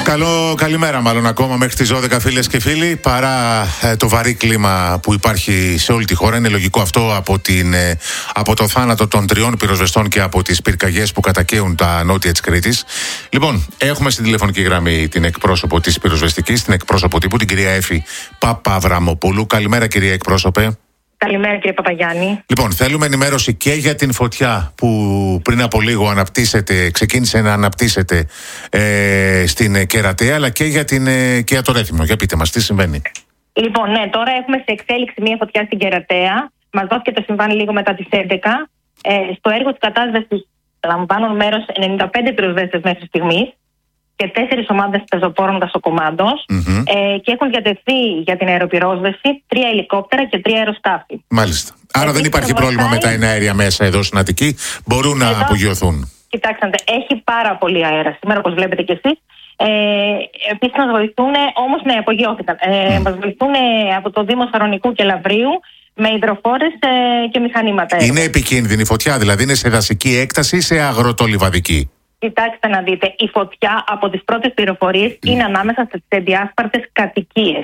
Καλημέρα, μάλλον ακόμα μέχρι τις 12, φίλες και φίλοι. Παρά το βαρύ κλίμα που υπάρχει σε όλη τη χώρα, είναι λογικό αυτό από το θάνατο των 3 πυροσβεστών και από τις πυρκαγιές που κατακαίουν τα νότια της Κρήτης. Λοιπόν, έχουμε στην τηλεφωνική γραμμή την εκπρόσωπο της πυροσβεστικής, την εκπρόσωπο τύπου, την κυρία Έφη Παπαβραμοπούλου. Καλημέρα, κυρία εκπρόσωπε. Καλημέρα, κύριε Παπαγιάννη. Λοιπόν, θέλουμε ενημέρωση και για την φωτιά που πριν από λίγο ξεκίνησε να αναπτύσσεται στην Κερατέα, αλλά και για το Ρέθυμνο. Για πείτε μας, τι συμβαίνει. Λοιπόν, ναι, τώρα έχουμε σε εξέλιξη μια φωτιά στην Κερατέα. Μας δόθηκε το συμβάν λίγο μετά τις 11. Στο έργο της κατάσβεσης λαμβάνουν μέρος 95 πυροσβέστες μέχρι στιγμής και 4 ομάδες πεζοπόρων δασοκομάντος και έχουν διατεθεί για την αεροπυρόσβεση 3 ελικόπτερα και 3 αεροσκάφη. Μάλιστα. Άρα δεν υπάρχει πρόβλημα με τα εναέρια μέσα εδώ στην Αττική. Μπορούν να απογειωθούν. Κοιτάξτε, έχει πάρα πολύ αέρα σήμερα, όπως βλέπετε κι εσείς. Επίσης μας βοηθούν, όμως ναι, απογειώθηκαν. Μας βοηθούν από το Δήμο Σαρονικού και Λαβρίου με υδροφόρες και μηχανήματα. Είναι επικίνδυνη η φωτιά, δηλαδή είναι σε δασική έκταση ή σε αγροτολιβαδική? Κοιτάξτε να δείτε, η φωτιά από τις πρώτες πληροφορίες είναι ανάμεσα σε διάσπαρτες κατοικίες.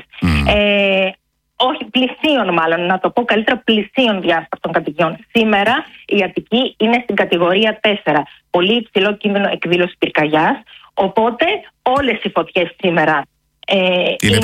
Όχι, πλησίων μάλλον, να το πω καλύτερα, πλησίων διάσπαρτων κατοικιών. Σήμερα η Αττική είναι στην κατηγορία 4. Πολύ υψηλό κίνδυνο εκδήλωση πυρκαγιάς. Οπότε όλες οι φωτιές σήμερα είναι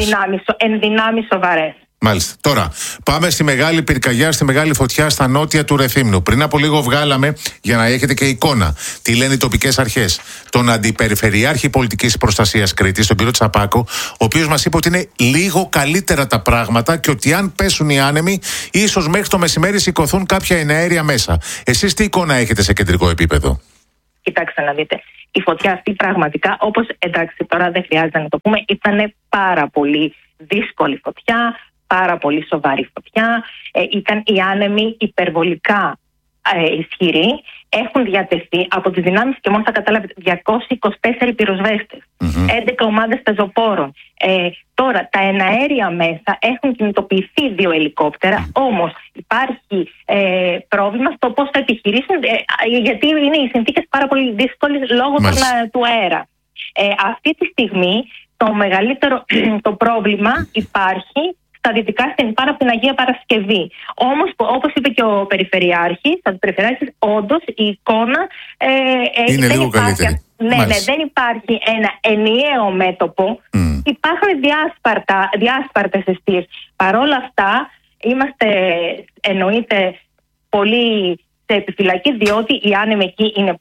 εν δυνάμει σοβαρές. Μάλιστα. Τώρα, πάμε στη μεγάλη πυρκαγιά, στη μεγάλη φωτιά στα νότια του Ρεθύμνου. Πριν από λίγο βγάλαμε, για να έχετε και εικόνα, τι λένε οι τοπικές αρχές, τον Αντιπεριφερειάρχη Πολιτικής Προστασίας Κρήτης, τον κύριο Τσαπάκο, ο οποίος μας είπε ότι είναι λίγο καλύτερα τα πράγματα και ότι αν πέσουν οι άνεμοι, ίσως μέχρι το μεσημέρι σηκωθούν κάποια εναέρια μέσα. Εσείς τι εικόνα έχετε σε κεντρικό επίπεδο? Κοιτάξτε να δείτε. Η φωτιά αυτή πραγματικά, όπως εντάξει τώρα δεν χρειάζεται να το πούμε, ήταν πάρα πολύ δύσκολη φωτιά. Πάρα πολύ σοβαρή φωτιά. Ήταν οι άνεμοι υπερβολικά ισχυροί. Έχουν διατεθεί από τις δυνάμεις και μόνο θα καταλάβετε 224 πυροσβέστες, 11 ομάδες πεζοπόρων. Τώρα τα εναέρια μέσα έχουν κινητοποιηθεί 2 ελικόπτερα, όμως υπάρχει πρόβλημα στο πώς θα επιχειρήσουν, γιατί είναι οι συνθήκες πάρα πολύ δύσκολες λόγω του αέρα. Αυτή τη στιγμή το μεγαλύτερο το πρόβλημα υπάρχει στα δυτικά πάνω από την Αγία Παρασκευή. Όμως, όπως είπε και ο Περιφερειάρχης, όντως η εικόνα είναι λίγο καλύτερη. Ναι, δεν υπάρχει ένα ενιαίο μέτωπο. Υπάρχουν διάσπαρτες εστίες. Παρόλα αυτά, είμαστε εννοείται πολύ σε επιφυλακή, διότι οι άνεμοι εκεί είναι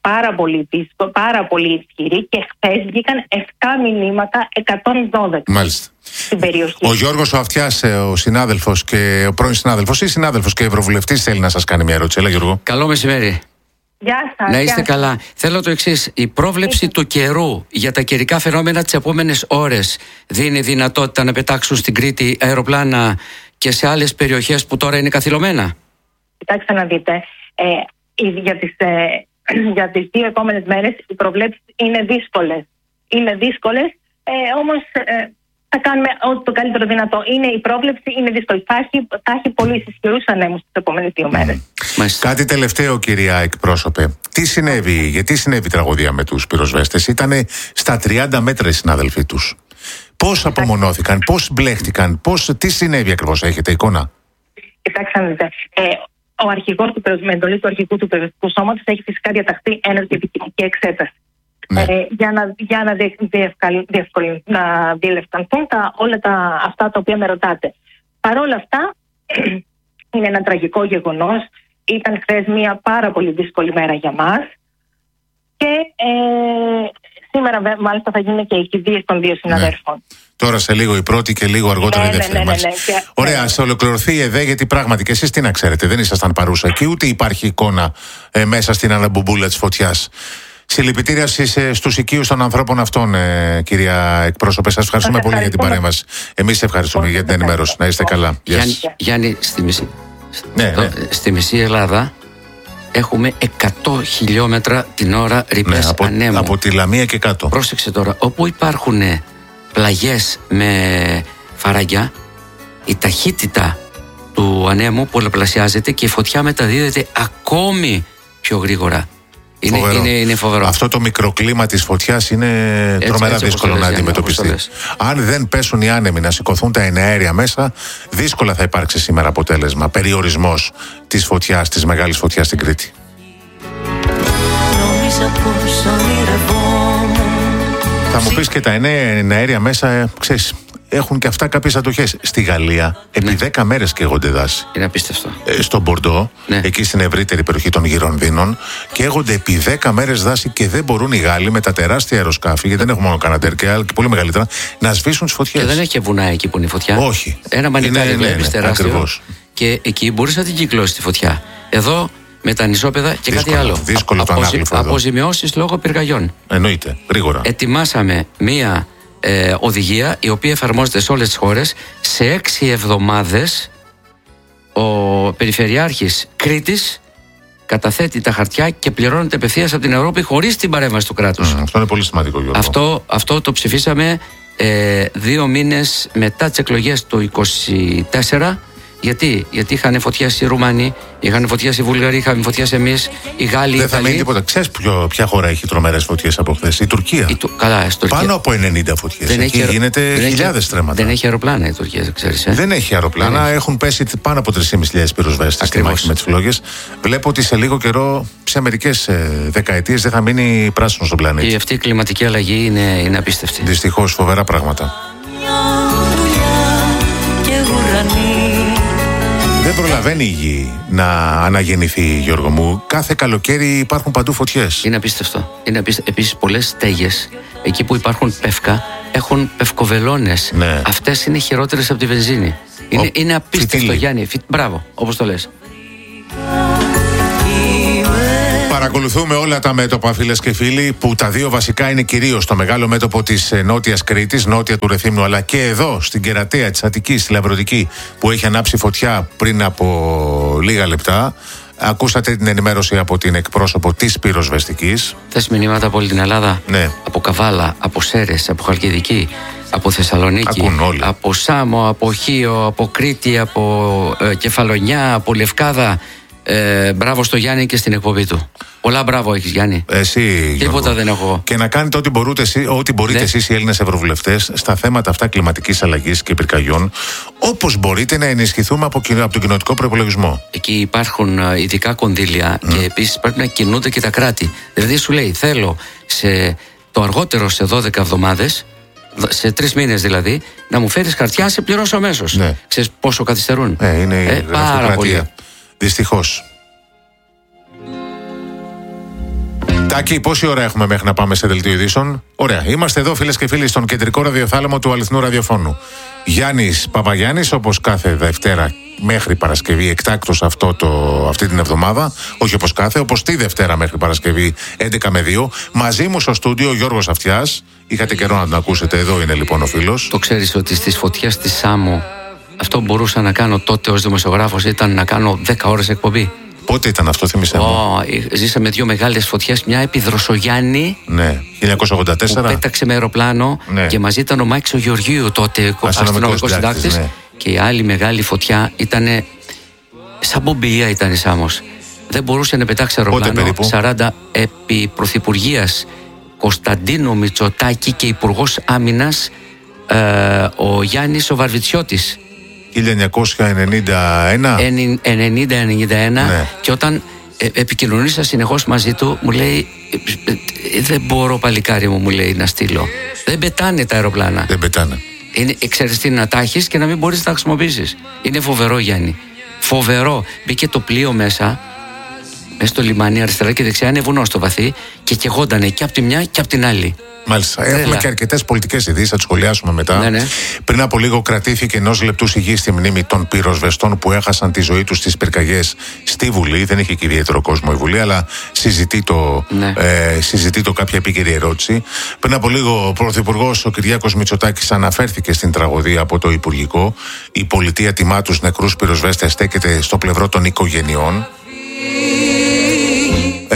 πάρα πολύ ισχυροί και χθες βγήκαν 7 μηνύματα 112. Μάλιστα. Στην περιοχή. Ο Γιώργος ο Αυτιάς, ο συνάδελφος και ο πρώην συνάδελφος και ευρωβουλευτής, θέλει να σας κάνει μια ερώτηση. Έλα, Γιώργο. Καλό μεσημέρι. Γεια σας. Να είστε καλά. Θέλω το εξής. Η πρόβλεψη του καιρού για τα καιρικά φαινόμενα τις επόμενες ώρες δίνει δυνατότητα να πετάξουν στην Κρήτη αεροπλάνα και σε άλλες περιοχές που τώρα είναι καθυλωμένα? Κοιτάξτε να δείτε. Για τις 2 επόμενες μέρες οι προβλέψεις είναι δύσκολες. Όμως θα κάνουμε ό,τι το καλύτερο δυνατό. Η πρόβλεψη είναι δύσκολη. Θα έχει πολύ ισχυρούς ανέμους τις επόμενες 2 μέρες. Κάτι τελευταίο, κυρία εκπρόσωπε. Τι συνέβη, γιατί συνέβη η τραγωδία με τους πυροσβέστες? Ήτανε στα 30 μέτρα οι συνάδελφοί τους. Πώς απομονώθηκαν, πώς μπλέχτηκαν, τι συνέβη ακριβώς? Έχετε εικόνα? Κοιτάξτε να δείτε. Ο αρχηγός με εντολή του αρχηγού του πυροσβεστικού σώματος έχει φυσικά διαταχθεί ενεργητική εξέταση. Ναι. Για να διελευκανθούν όλα αυτά τα οποία με ρωτάτε. Παρ' όλα αυτά, είναι ένα τραγικό γεγονός. Ήταν χθες μια πάρα πολύ δύσκολη μέρα για μας και σήμερα μάλιστα θα γίνει και η κηδεία των 2 συναδέρφων. Ναι. Τώρα σε λίγο η πρώτη και λίγο αργότερα η δεύτερη. Ναι. Ωραία, ας ολοκληρωθεί η ΕΔΕ, γιατί πράγματι και εσείς τι να ξέρετε, δεν ήσασταν παρούσα εκεί, ούτε υπάρχει εικόνα μέσα στην αναμπουμπούλα της φωτιάς. Συλληπιτήρια στους οικείους των ανθρώπων αυτών, κυρία εκπρόσωπε. Σας ευχαριστούμε πολύ για την παρέμβαση. Εμείς ευχαριστούμε για την ενημέρωση. Να είστε καλά. Γιάννη, στη μισή Ελλάδα έχουμε 100 χιλιόμετρα την ώρα ρηπές ανέμου. Από τη Λαμία και κάτω. Πρόσεξε τώρα, όπου υπάρχουν πλαγιές με φαραγγιά, η ταχύτητα του ανέμου πολλαπλασιάζεται και η φωτιά μεταδίδεται ακόμη πιο γρήγορα. Είναι φοβερό. Αυτό το μικροκλίμα της φωτιάς είναι τρομερά δύσκολο να αντιμετωπιστεί. Αν δεν πέσουν οι άνεμοι να σηκωθούν τα εναέρια μέσα, δύσκολα θα υπάρξει σήμερα αποτέλεσμα. Περιορισμός της φωτιάς, της μεγάλης φωτιάς στην Κρήτη. Θα μου πεις και τα εναέρια μέσα, ξέρεις, έχουν και αυτά κάποιες αντοχές. Στη Γαλλία, επί 10 μέρες καίγονται δάση. Είναι απίστευτο. Στον Μπορντό, εκεί στην ευρύτερη περιοχή των Γυρονδίνων, καίγονται επί 10 μέρες δάση και δεν μπορούν οι Γάλλοι με τα τεράστια αεροσκάφη, γιατί δεν έχουν μόνο Καναντέρ και άλλα και πολύ μεγαλύτερα, να σβήσουν τις φωτιές. Και δεν έχει βουνά εκεί που είναι η φωτιά. Όχι. Ένα μανιτάρι βλέπεις τεράστιο. Ακριβώς. Και εκεί μπορείς να την κυκλώσεις τη φωτιά. Εδώ με τα νησόπεδα και δύσκολο, κάτι άλλο. Δύσκολο το ανάγλυφο εδώ. Αποζημιώσεις λόγω πυρκαγιών. Εννοείται, γρήγορα. Ετοιμάσαμε μία οδηγία η οποία εφαρμόζεται σε όλες τις χώρες. Σε 6 εβδομάδες ο Περιφερειάρχης Κρήτης καταθέτει τα χαρτιά και πληρώνεται απευθείας από την Ευρώπη χωρίς την παρέμβαση του κράτους. Αυτό είναι πολύ σημαντικό, Γιώργο. Αυτό το ψηφίσαμε 2 μήνες μετά τις εκλογές του 2024. Γιατί είχαν φωτιάσει οι Ρουμάνοι, είχαν φωτιάσει οι Βουλγαροί, είχαν φωτιάσει εμείς, οι Γάλλοι. Δεν θα μείνει τίποτα. Ξέρεις ποια χώρα έχει τρομερές φωτιές από χθες? Η Τουρκία. Καλά, πάνω από 90 φωτιές. Εκεί γίνεται χιλιάδες τρέματα. Δεν έχει αεροπλάνα η Τουρκία, δεν ξέρεις. Δεν έχει αεροπλάνα. Έχουν πέσει πάνω από 3.500 πυροσβέστες στη μάχη με τις φλόγες. Βλέπω ότι σε λίγο καιρό, σε μερικές δεκαετίες, δεν θα μείνει πράσινο στον πλανήτη. Και αυτή η κλιματική αλλαγή είναι απίστευτη. Δυστυχώς, φοβερά πράγματα. Δεν προλαβαίνει η γη να αναγεννηθεί, Γιώργο μου. Κάθε καλοκαίρι υπάρχουν παντού φωτιές. Είναι απίστευτο. Επίσης, πολλές στέγες, εκεί που υπάρχουν πεύκα, έχουν πευκοβελώνες. Ναι. Αυτές είναι χειρότερες από τη βενζίνη. Είναι απίστευτο, Γιάννη. Μπράβο, όπως το λες. Παρακολουθούμε όλα τα μέτωπα, φίλες και φίλοι, που τα δύο βασικά είναι κυρίως το μεγάλο μέτωπο της Νότιας Κρήτης, νότια του Ρεθύμνου, αλλά και εδώ στην Κερατέα της Αττικής, στη Λαμπροτική, που έχει ανάψει φωτιά πριν από λίγα λεπτά. Ακούσατε την ενημέρωση από την εκπρόσωπο της πυροσβεστικής. Θες μηνύματα από όλη την Ελλάδα? Ναι. Από Καβάλα, από Σέρες, από Χαλκιδική, από Θεσσαλονίκη, από Σάμο, από Χίο, από Κρήτη, από Κεφαλονιά, από Λευκάδα. Μπράβο στο Γιάννη και στην εκπομπή του. Πολλά μπράβο έχεις, Γιάννη. Εσύ, τίποτα δεν έχω. Και να κάνετε ό,τι μπορείτε εσείς οι Έλληνες ευρωβουλευτές στα θέματα αυτά κλιματικής αλλαγής και πυρκαγιών, όπως μπορείτε να ενισχυθούμε από τον κοινοτικό προϋπολογισμό. Εκεί υπάρχουν ειδικά κονδύλια και επίσης πρέπει να κινούνται και τα κράτη. Δηλαδή σου λέει, θέλω το αργότερο σε 12 εβδομάδες, σε 3 μήνες δηλαδή, να μου φέρεις χαρτιά, σε πληρώσω αμέσως. Ναι. Ξέρεις πόσο καθυστερούν? Είναι η πάρα πολύ. Δυστυχώς. Τάκη, πόση ώρα έχουμε μέχρι να πάμε σε δελτίο ειδήσεων? Ωραία. Είμαστε εδώ, φίλες και φίλοι, στον κεντρικό ραδιοθάλαμο του αληθινού ραδιοφώνου. Γιάννης Παπαγιάννης, όπως κάθε Δευτέρα μέχρι Παρασκευή, εκτάκτως αυτή την εβδομάδα. Όχι όπως τη Δευτέρα μέχρι Παρασκευή, 11 με 2. Μαζί μου στο στούντιο, Γιώργος Αυτιάς. Είχατε καιρό να τον ακούσετε, εδώ είναι λοιπόν ο φίλος. Το ξέρεις ότι στις φωτιές της Σάμου, αυτό που μπορούσα να κάνω τότε ως δημοσιογράφος ήταν να κάνω 10 ώρες εκπομπή. Πότε ήταν αυτό, θυμίσαι μου? Ζήσαμε 2 μεγάλες φωτιές. Μια επί Δροσογιάννη, ναι, 1984. Που πέταξε με αεροπλάνο, ναι. Και μαζί ήταν ο Μάκης ο Γεωργίου, τότε αστυνομικός συντάκτης. Ναι. Και η άλλη μεγάλη φωτιά ήταν σαν μπομπηλία, ήταν η Σάμος. Δεν μπορούσε να πετάξει αεροπλάνο. 40 επί Πρωθυπουργίας Κωνσταντίνο Μητσοτάκη και Υπουργός Άμυνας ο Γιάννης ο Βαρβιτσιώτης. 1991. 90-91, ναι. Και όταν επικοινωνήσα συνεχώς μαζί του, μου λέει, δεν μπορώ παλικάρι μου λέει να στείλω. Δεν πετάνε τα αεροπλάνα. Δεν πετάνε. Ξέρεις τι, να τα έχεις και να μην μπορείς να τα χρησιμοποιήσεις. Είναι φοβερό, Γιάννη. Φοβερό. Μπήκε το πλοίο μέσα στο λιμάνι αριστερά και δεξιά, είναι βουνό στο βαθύ και καιγόντανε και από τη μια και από την άλλη. Μάλιστα. Έχουμε και αρκετές πολιτικές ειδήσεις, θα τις σχολιάσουμε μετά. Ναι. Πριν από λίγο κρατήθηκε 1 λεπτού σιγή στη μνήμη των πυροσβεστών που έχασαν τη ζωή τους στις πυρκαγιές στη Βουλή. Δεν είχε και ιδιαίτερο κόσμο η Βουλή, αλλά συζητεί το κάποια επίκαιρη ερώτηση. Πριν από λίγο ο Πρωθυπουργός ο Κυριάκος Μητσοτάκης αναφέρθηκε στην τραγωδία από το Υπουργικό. Η πολιτεία τιμά τους νεκρούς πυροσβέστες, στέκεται στο πλευρό των οικογενειών.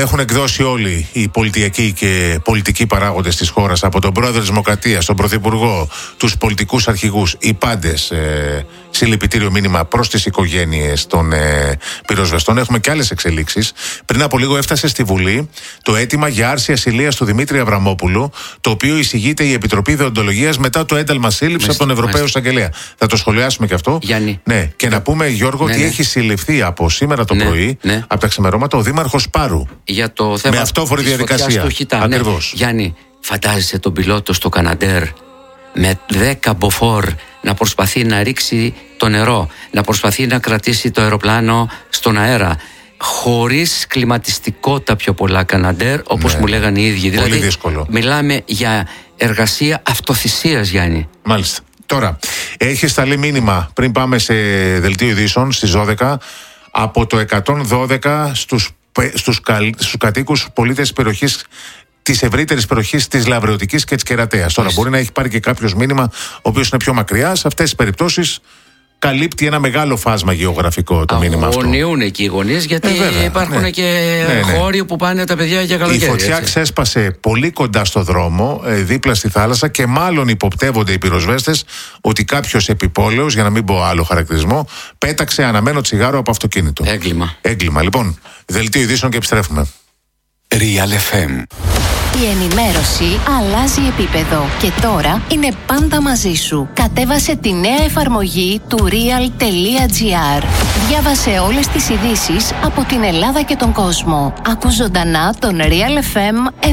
Έχουν εκδώσει όλοι οι πολιτιακοί και πολιτικοί παράγοντες της χώρας, από τον πρόεδρο της Δημοκρατίας, τον πρωθυπουργό, τους πολιτικούς αρχηγούς, οι πάντες, συλληπιτήριο μήνυμα προς τις οικογένειες των πυροσβεστών. Έχουμε και άλλες εξελίξεις. Πριν από λίγο έφτασε στη Βουλή το αίτημα για άρση ασυλίας του Δημήτρη Αβραμόπουλου, το οποίο εισηγείται η Επιτροπή Δεοντολογίας μετά το ένταλμα σύλληψη από τον Ευρωπαίο Εισαγγελέα. Θα το σχολιάσουμε και αυτό. Γιάννη. Ναι, και να πούμε, Γιώργο, ότι έχει συλληφθεί από σήμερα το πρωί, από τα ξημερώματα, ο Δήμαρχος Πάρου. Για το θέμα με αυτόφορη διαδικασία. Ακριβώς. Γιάννη, φαντάζεσαι τον πιλότο στο Καναντέρ με 10 μποφόρ να προσπαθεί να ρίξει το νερό, να προσπαθεί να κρατήσει το αεροπλάνο στον αέρα, χωρίς κλιματιστικό τα πιο πολλά Καναντέρ, όπως μου λέγανε οι ίδιοι. Πολύ δύσκολο. Μιλάμε για εργασία αυτοθυσίας, Γιάννη. Μάλιστα. Τώρα, έχει σταλεί μήνυμα πριν πάμε σε δελτίο ειδήσεων στις 12 από το 112 στους κατοίκους πολίτες της περιοχής, της ευρύτερης περιοχής της Λαβρεωτικής και της Κερατέας. Τώρα, μπορεί να έχει πάρει και κάποιος μήνυμα ο οποίος είναι πιο μακριά. Σε αυτές τις περιπτώσεις καλύπτει ένα μεγάλο φάσμα γεωγραφικό το μήνυμα αυτό. Αγωνιούν εκεί οι γονείς, γιατί υπάρχουν και χώροι που πάνε τα παιδιά για καλοκαίρι. Η φωτιά ξέσπασε πολύ κοντά στο δρόμο, δίπλα στη θάλασσα, και μάλλον υποπτεύονται οι πυροσβέστες ότι κάποιος επιπόλαιος, για να μην πω άλλο χαρακτηρισμό, πέταξε αναμένο τσιγάρο από αυτοκίνητο. Έγκλημα. Λοιπόν, δελτίο ειδήσεων και επιστρέφουμε. Real FM. Η ενημέρωση αλλάζει επίπεδο και τώρα είναι πάντα μαζί σου. Κατέβασε τη νέα εφαρμογή του real.gr. Διάβασε όλες τις ειδήσεις από την Ελλάδα και τον κόσμο. Άκου ζωντανά τον Real FM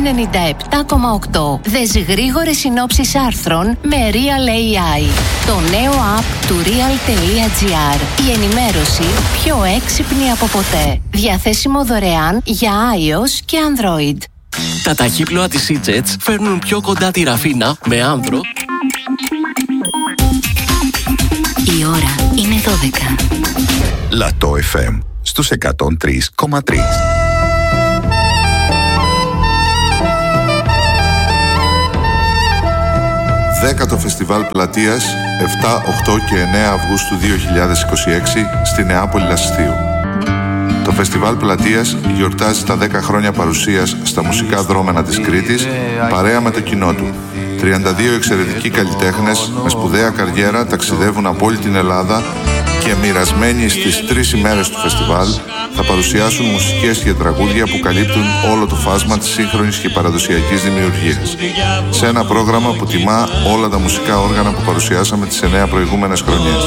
97,8. Δες γρήγορες συνόψεις άρθρων με Real AI. Το νέο app του real.gr. Η ενημέρωση πιο έξυπνη από ποτέ. Διαθέσιμο δωρεάν για iOS και Android. Τα ταχύπλοα της E-Jets φέρνουν πιο κοντά τη Ραφίνα με άνδρο. Η ώρα είναι 12. Λατό FM στους 103,3. 10ο Φεστιβάλ Πλατείας 7, 8 και 9 Αυγούστου 2026 στη Νεάπολη Λασιθίου. Το Φεστιβάλ Πλατείας γιορτάζει τα 10 χρόνια παρουσίας στα μουσικά δρόμενα της Κρήτης, παρέα με το κοινό του. 32 εξαιρετικοί καλλιτέχνες με σπουδαία καριέρα ταξιδεύουν από όλη την Ελλάδα και μοιρασμένοι στις 3 ημέρες του φεστιβάλ θα παρουσιάσουν μουσικές και τραγούδια που καλύπτουν όλο το φάσμα της σύγχρονης και παραδοσιακής δημιουργίας. Σε ένα πρόγραμμα που τιμά όλα τα μουσικά όργανα που παρουσιάσαμε τις 9 προηγούμενες χρονιές.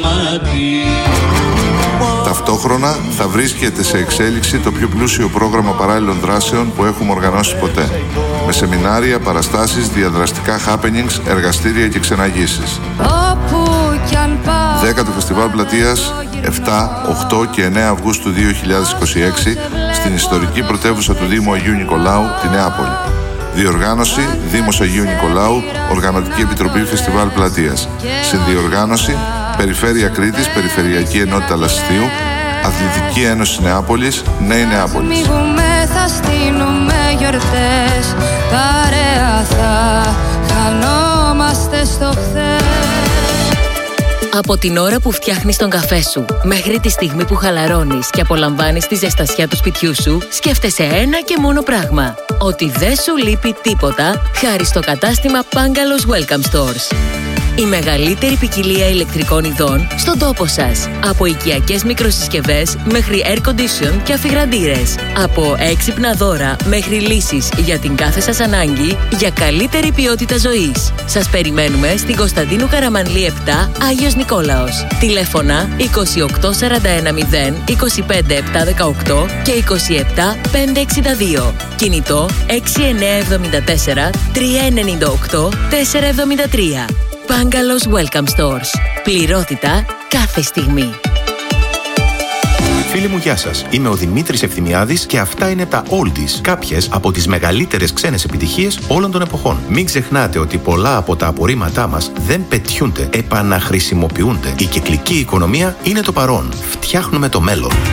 Ταυτόχρονα θα βρίσκεται σε εξέλιξη το πιο πλούσιο πρόγραμμα παράλληλων δράσεων που έχουμε οργανώσει ποτέ. Με σεμινάρια, παραστάσεις, διαδραστικά happenings, εργαστήρια και ξεναγήσεις. 10ο Φεστιβάλ Πλατείας 7, 8 και 9 Αυγούστου 2026 στην ιστορική πρωτεύουσα του Δήμου Αγίου Νικολάου, τη Νεάπολη. Διοργάνωση Δήμος Αγίου Νικολάου, Οργανωτική Επιτροπή Φεστιβάλ Πλατείας. Συνδιοργάνωση Περιφέρεια Κρήτης, Περιφερειακή Ενότητα Λασιθίου, Αθλητική Ένωση Νεάπολης, Νέη Νεάπολης. Θα στείλουμε γιορτές, παρέα θα χανόμαστε στο χθες. Από την ώρα που φτιάχνεις τον καφέ σου μέχρι τη στιγμή που χαλαρώνεις και απολαμβάνεις τη ζεστασιά του σπιτιού σου, σκέφτεσαι ένα και μόνο πράγμα. Ότι δεν σου λείπει τίποτα χάρη στο κατάστημα Pangalos Welcome Stores. Η μεγαλύτερη ποικιλία ηλεκτρικών ειδών στον τόπο σας. Από οικιακές μικροσυσκευές μέχρι air condition και αφιγραντήρες. Από έξυπνα δώρα μέχρι λύσεις για την κάθε σας ανάγκη για καλύτερη ποιότητα ζωής. Σας περιμένουμε στην Κωνσταντίνου Καραμανλή 7, Άγιος Νικόλαος. Τηλέφωνα 28410 25718 και 27562. Κινητό 6974 398 473. Pangalos Welcome Stores. Πληρότητα κάθε στιγμή. Φίλοι μου, γεια σας. Είμαι ο Δημήτρης Ευθυμιάδης και αυτά είναι τα Oldies, κάποιες από τις μεγαλύτερες ξένες επιτυχίες όλων των εποχών. Μην ξεχνάτε ότι πολλά από τα απορρίμματά μας δεν πετιούνται, επαναχρησιμοποιούνται. Η κυκλική οικονομία είναι το παρόν. Φτιάχνουμε το μέλλον.